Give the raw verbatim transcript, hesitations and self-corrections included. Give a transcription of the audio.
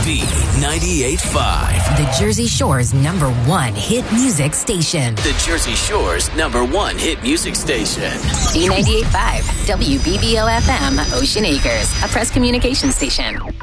B ninety-eight point five. The Jersey Shore's number one hit music station. The Jersey Shore's number one hit music station. B ninety-eight point five, W B B O F M, Ocean Acres, a Press Communication station.